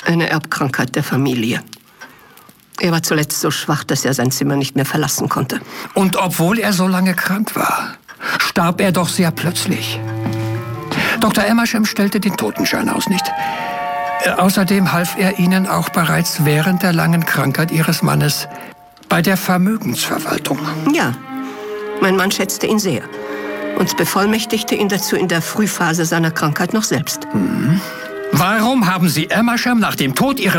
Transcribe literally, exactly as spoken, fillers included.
Eine Erbkrankheit der Familie. Er war zuletzt so schwach, dass er sein Zimmer nicht mehr verlassen konnte. Und obwohl er so lange krank war, starb er doch sehr plötzlich. Doktor Emersham stellte den Totenschein aus, nicht? Äh, außerdem half er ihnen auch bereits während der langen Krankheit ihres Mannes bei der Vermögensverwaltung. Ja, mein Mann schätzte ihn sehr und bevollmächtigte ihn dazu in der Frühphase seiner Krankheit noch selbst. Mhm. Warum haben Sie Emersham nach dem Tod Ihres